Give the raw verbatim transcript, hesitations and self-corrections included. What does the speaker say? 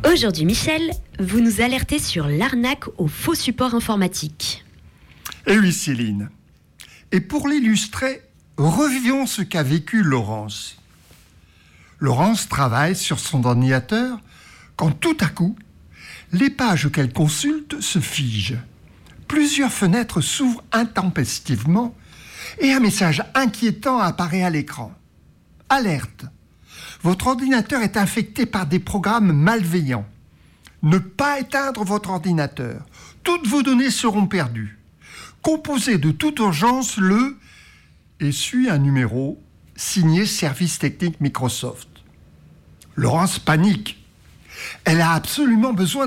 Aujourd'hui, Michel, vous nous alertez sur l'arnaque aux faux supports informatiques. Eh oui, Céline. Et pour l'illustrer, revivons ce qu'a vécu Laurence. Laurence travaille sur son ordinateur quand tout à coup, les pages qu'elle consulte se figent. Plusieurs fenêtres s'ouvrent intempestivement et un message inquiétant apparaît à l'écran. Alerte! Votre ordinateur est infecté par des programmes malveillants. Ne pas éteindre votre ordinateur. Toutes vos données seront perdues. Composez de toute urgence le et suit un numéro signé Service technique Microsoft. Laurence panique. Elle a absolument besoin